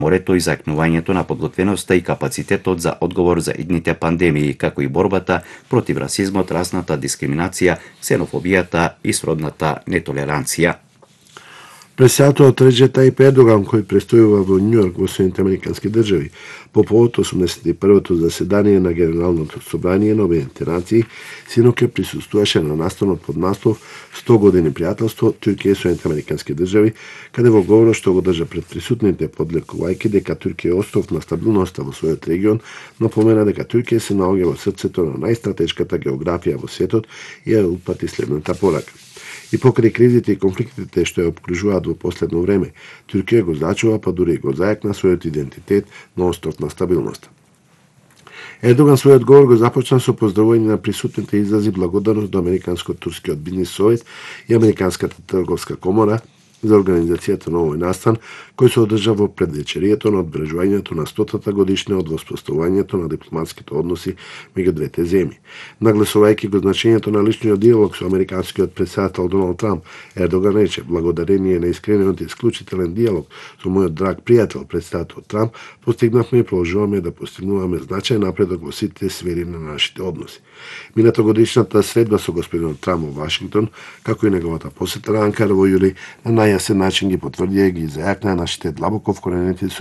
морето и зајакнувањето на подготвеноста и капацитетот за одговор за идните пандемии, како и борбата против расизмот, расната дискриминација, ксенофобијата и сродната нетолеранција. Председателот Реџеп Тајип Ердоган, кој престојува во Њујорк во Соединетите американски држави, по повод 81-то заседание на Генералното собрание на Обединетите нации, синоќа присуствуваше на настанот под наслов 100 години пријателство Туркија и Соединетите американски држави, каде во говорот што го држа пред присутните подлекувајќи дека Туркија е остов на стабилноста во својот регион, напомена дека Туркија се наоѓа во срцето на најстратешката географија во светот и ја упати следната порака. И покрај кризите и конфликтите што ја обкружуваат во последно време, Туркија го зачува, па дури го зајакна својот идентитет на остров на стабилноста. Ердоган својот говор го започна со поздравување на присутните и изрази благодарност до Американско-турскиот бизнис совет и Американската трговска комора за организацијата на овој настан, кој се одржа во предвечерието на одбележувањето на 100-та годишнина од воспоставувањето на дипломатските односи меѓу двете земји. Нагласувајќи го значењето на личниот диалог со американскиот претседател Доналд Трамп, Ердоган рече: "Благодарение на искрениот и исклучителен диалог со мојот драг пријател претседател Трамп, постигнавме и продолжуваме да постигнуваме значајен напредок во сите сфери на нашите односи." Минатогодишната средба со господинот Трамп во Вашингтон, како и неговата посета на Анкара во јули, на најјасен начин ги потврдија и ги зајакнаа нашите длабоко вкоренети